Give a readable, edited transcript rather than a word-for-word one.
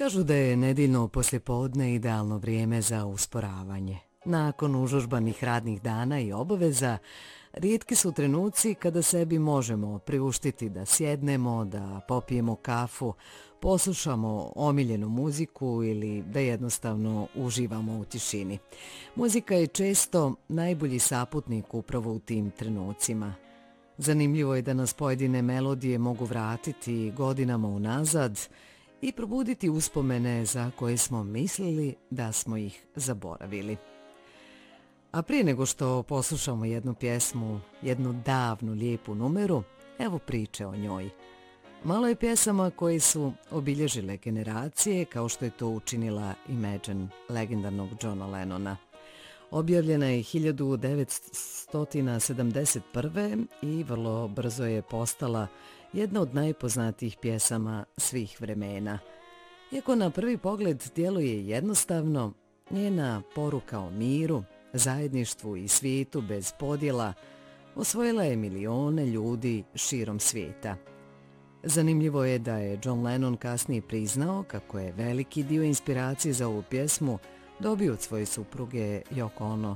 Kažu da je nedeljno poslijepodne idealno vrijeme za usporavanje. Nakon užužbanih radnih dana i obaveza, rijetki su trenuci kada sebi možemo priuštiti da sjednemo, da popijemo kafu, poslušamo omiljenu muziku ili da jednostavno uživamo u tišini. Muzika je često najbolji saputnik upravo u tim trenucima. Zanimljivo je da nas pojedine melodije mogu vratiti godinama unazad i probuditi uspomene za koje smo mislili da smo ih zaboravili. A prije nego što poslušamo jednu pjesmu, jednu davnu lijepu numeru, evo priče o njoj. Malo je pjesama koje su obilježile generacije, kao što je to učinila Imagine legendarnog Johna Lennona. Objavljena je 1971. i vrlo brzo je postala jedna od najpoznatijih pjesama svih vremena. Iako na prvi pogled djeluje jednostavno, njena poruka o miru, zajedništvu i svijetu bez podjela osvojila je milione ljudi širom svijeta. Zanimljivo je da je John Lennon kasnije priznao kako je veliki dio inspiracije za ovu pjesmu dobio od svoje supruge Yoko Ono,